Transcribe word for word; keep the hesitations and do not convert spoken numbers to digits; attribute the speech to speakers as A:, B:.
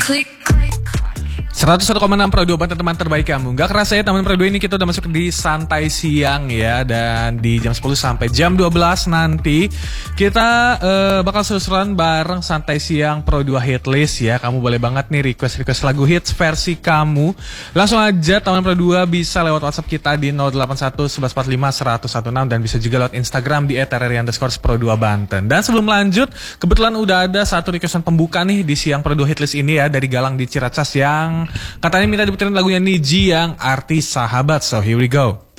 A: seratus satu koma enam Pro dua Banten, teman terbaik kamu. Gak kerasa ya teman Pro dua, ini kita udah masuk di santai siang ya. Dan di jam sepuluh sampai jam dua belas nanti kita uh, bakal seru-seruan bareng santai siang Pro dua Hitlist ya. Kamu boleh banget nih request-request lagu hits versi kamu. Langsung aja teman Pro dua bisa lewat WhatsApp kita di nol delapan satu satu satu empat lima satu satu enam dan bisa juga lewat Instagram di et r r i underscore pro dua Banten. Dan sebelum lanjut, kebetulan udah ada satu requestan pembuka nih di siang Pro dua Hitlist ini ya, dari Galang di Ciracas yang katanya minta diputerin lagunya Niji yang artis Sahabat. So here we go.